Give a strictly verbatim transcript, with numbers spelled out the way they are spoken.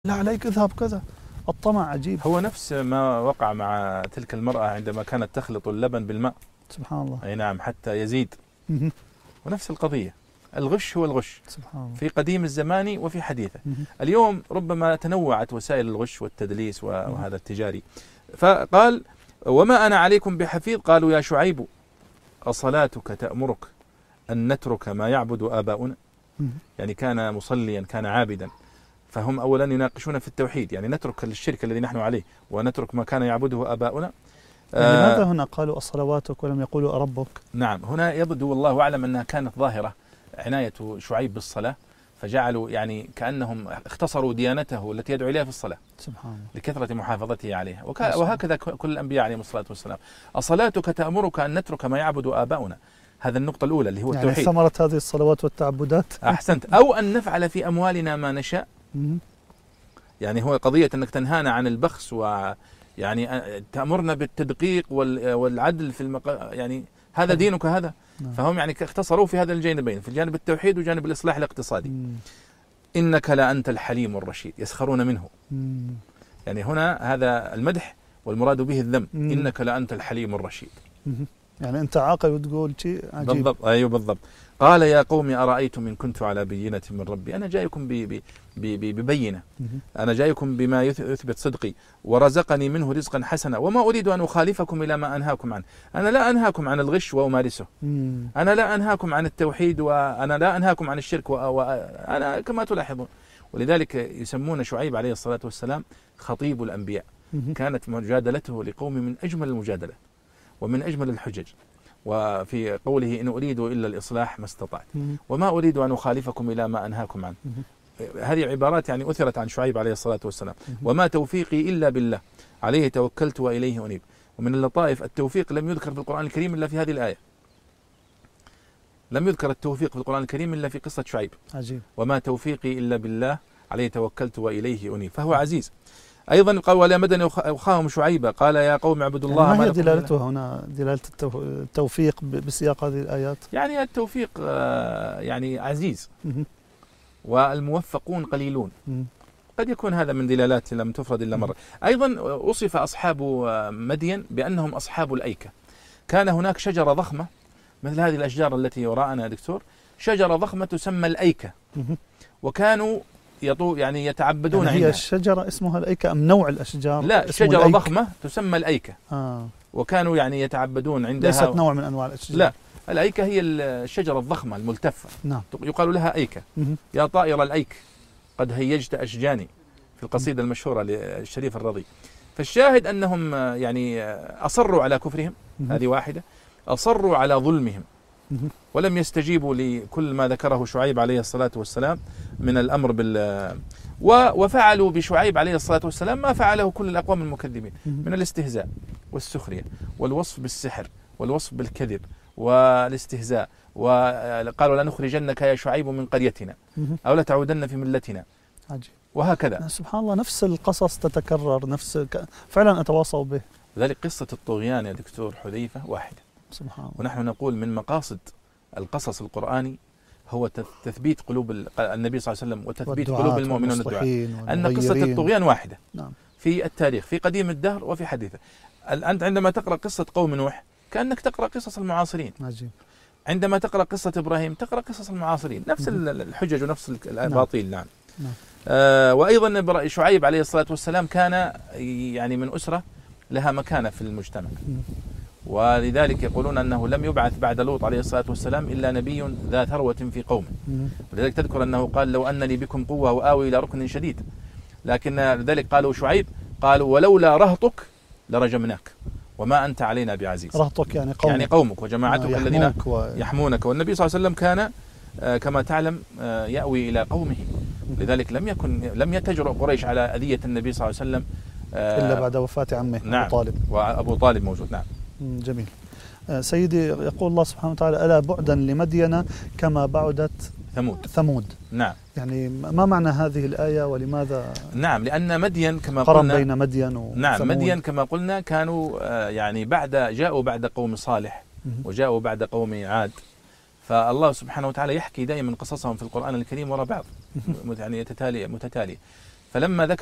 لا عليك اذهب كذا. الطمع عجيب. هو نفس ما وقع مع تلك المرأة عندما كانت تخلط اللبن بالماء. سبحان الله. أي نعم، حتى يزيد. ونفس القضية، الغش هو الغش سبحان الله. في قديم الزمان وفي حديثه. اليوم ربما تنوعت وسائل الغش والتدليس وهذا التجاري. فقال: وما أنا عليكم بحفيظ. قالوا: يا شعيب أصلاتك تأمرك أن نترك ما يعبد آباؤنا؟ يعني كان مصليا، كان عابدا، فهم أولا يناقشون في التوحيد، يعني نترك الشرك الذي نحن عليه ونترك ما كان يعبده آباؤنا. يعني لماذا هنا قالوا أصلواتك ولم يقولوا أربك؟ نعم، هنا يبدو والله أعلم أنها كانت ظاهرة عناية شعيب بالصلاة، فجعلوا يعني كأنهم اختصروا ديانته التي يدعو إليها في الصلاة سبحان الله لكثرة محافظته عليها. وهكذا كل الأنبياء عليهم الصلاة والسلام. أصلاتك تأمرك أن نترك ما يعبد آباؤنا، هذا النقطة الأولى اللي هو يعني التوحيد. ثمرة هذه الصلوات والتعبدات. أحسنت. أو أن نفعل في أموالنا ما نشاء. يعني هو قضية أنك تنهانا عن البخس، ويعني تأمرنا بالتدقيق والعدل في المق... يعني هذا دينك هذا. نعم. فهم يعني اختصروا في هذا الجانبين، في جانب التوحيد وجانب الإصلاح الاقتصادي. مم. إنك لأنت الحليم الرشيد، يسخرون منه. مم. يعني هنا هذا المدح والمراد به الذم. مم. إنك لأنت الحليم الرشيد. مم. يعني أنت عاقل وتقول شيء عجيب. بالضبط. أيوه بالضبط. قال: يا قوم أرأيتم إن كنت على بينة من ربي. أنا جايكم ببينة، أنا جايكم بما يثبت صدقي ورزقني منه رزقا حسنا، وما أريد أن أخالفكم إلى ما أنهاكم عنه. أنا لا أنهاكم عن الغش وأمارسه، أنا لا أنهاكم عن التوحيد، وأنا لا أنهاكم عن الشرك، وأنا كما تلاحظون. ولذلك يسمون شعيب عليه الصلاة والسلام خطيب الأنبياء. كانت مجادلته لقوم من أجمل المجادلة ومن أجمل الحجج. وفي قوله: إن أريد إلا الإصلاح ما استطعت وما أريد أن أخالفكم إلى ما أنهاكم عنه. هذه عبارات يعني أثرت عن شعيب عليه الصلاة والسلام. وما توفيقي إلا بالله عليه توكلت وإليه أنيب. ومن اللطائف التوفيق لم يذكر في القرآن الكريم إلا في هذه الآية. لم يذكر التوفيق في القرآن الكريم إلا في قصة شعيب. عجيب. وما توفيقي إلا بالله عليه توكلت وإليه أنيب. فهو عزيز. أيضا قال: ولا مدن أخاهم شعيبا قال: يا قوم اعبدوا الله. يعني ما هي دلالته هنا، دلالة التوفيق بسياق هذه الآيات؟ يعني التوفيق يعني عزيز، والموفقون قليلون. قد يكون هذا من دلالات لم تفرد إلا مرة. أيضا وصف أصحاب مدين بأنهم أصحاب الأيكة. كان هناك شجرة ضخمة مثل هذه الأشجار التي وراءنا يا دكتور، شجرة ضخمة تسمى الأيكة، وكانوا يطو يعني يتعبدون يعني هي عندها. الشجرة اسمها الأيكة أم نوع الأشجار؟ لا، شجرة ضخمة تسمى الأيكة. آه. وكانوا يعني يتعبدون عندها. ليست نوع من أنواع الأشجار. لا، الأيكة هي الشجرة الضخمة الملتفة. نعم. يقال لها أيكة. يا طائر الأيك قد هيجت أشجاني، في القصيدة المشهورة للشريف الرضي. فالشاهد أنهم يعني أصروا على كفرهم، هذه واحدة. أصروا على ظلمهم ولم يستجيبوا لكل ما ذكره شعيب عليه الصلاة والسلام من الأمر بال وفعلوا بشعيب عليه الصلاة والسلام ما فعله كل الأقوام المكذبين من الاستهزاء والسخرية والوصف بالسحر والوصف بالكذب والاستهزاء. وقالوا: لا نخرجنك يا شعيب من قريتنا أو لا تعودن في ملتنا. عجيب. وهكذا سبحان الله، نفس القصص تتكرر، نفس فعلا أتواصوا به. لذلك قصة الطغيان يا دكتور حذيفة واحدة. سبحان الله. ونحن نقول من مقاصد القصص القرآني هو تثبيت قلوب النبي صلى الله عليه وسلم وتثبيت قلوب المؤمنين والدعاء. أن قصة الطغيان واحدة. نعم. في التاريخ، في قديم الدهر وفي حديثه. أنت عندما تقرأ قصة قوم نوح كأنك تقرأ قصص المعاصرين. عجيب. عندما تقرأ قصة إبراهيم تقرأ قصص المعاصرين، نفس الحجج ونفس الأباطيل. نعم. نعم. آه وأيضا شعيب عليه الصلاة والسلام كان يعني من أسرة لها مكانة في المجتمع. ولذلك يقولون أنه لم يبعث بعد لوط عليه الصلاة والسلام إلا نبي ذا ثروة في قومه. ولذلك تذكر أنه قال: لو أن لي بكم قوة وآوي إلى ركن شديد. لكن لذلك قالوا شعيب قالوا: ولولا رهطك لرجمناك وما أنت علينا بعزيز. رهطك يعني قومك، يعني قومك وجماعتك الذين و... يحمونك. والنبي صلى الله عليه وسلم كان كما تعلم يأوي إلى قومه. لذلك لم يكن لم يتجرؤ قريش على أذية النبي صلى الله عليه وسلم إلا بعد وفاة عمه. نعم. أبو طالب. وأبو طالب موجود. نعم. جميل. سيدي، يقول الله سبحانه وتعالى: ألا بعدا لمدين كما بعدت ثمود. ثمود. نعم. يعني ما معنى هذه الآية ولماذا؟ نعم، لأن مدين كما قرن قلنا بين مدين وثمود. نعم، مدين كما قلنا كانوا يعني بعد جاءوا بعد قوم صالح وجاءوا بعد قوم عاد. فالله سبحانه وتعالى يحكي دائما قصصهم في القرآن الكريم وراء بعض يعني يتتالي متتالية. فلما ذكر